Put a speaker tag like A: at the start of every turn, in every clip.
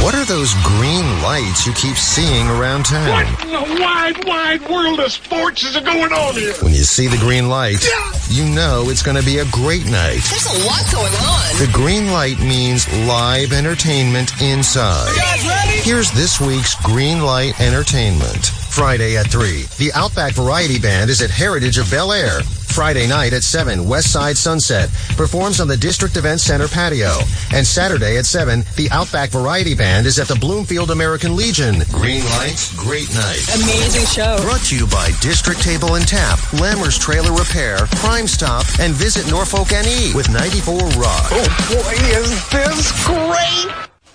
A: What are those green lights you keep seeing around town?
B: What in the wide world of sports is going on here?
A: When you see the green light, you know it's going to be a great night.
C: There's a lot going on.
A: The green light means live entertainment inside.
C: You guys ready?
A: Here's this week's Green Light Entertainment. Friday at 3, the Outback Variety Band is at Heritage of Bel Air. Friday night at 7, West Side Sunset performs on the District Event Center patio. And Saturday at 7, the Outback Variety Band is at the Bloomfield American Legion. Green light, great night.
C: Amazing show.
A: Brought to you by District Table and Tap, Lammers Trailer Repair, Crime Stop, and Visit Norfolk NE with 94 Rock.
B: Oh boy, is this great!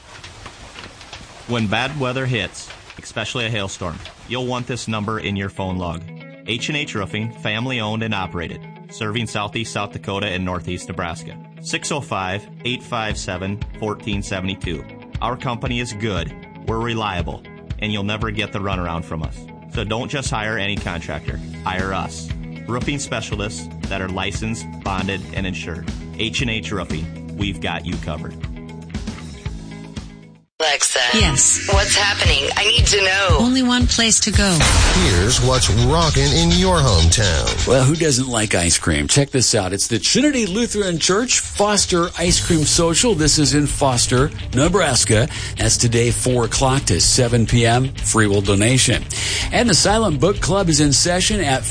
D: When bad weather hits, especially a hailstorm, you'll want this number in your phone log. H&H Roofing, family owned and operated, serving southeast South Dakota and northeast Nebraska. 605-857-1472. Our company is good, we're reliable, and you'll never get the runaround from us. So don't just hire any contractor, hire us. Roofing specialists that are licensed, bonded, and insured. H&H Roofing, we've got you covered.
E: Alexa.
F: Yes.
E: What's happening? I need to know.
F: Only one place to go.
A: Here's what's rockin' in your hometown.
G: Well, who doesn't like ice cream? Check this out. It's the Trinity Lutheran Church Foster Ice Cream Social. This is in Foster, Nebraska. That's today, 4 o'clock to 7 p.m. Free will donation. And the Silent Book Club is in session at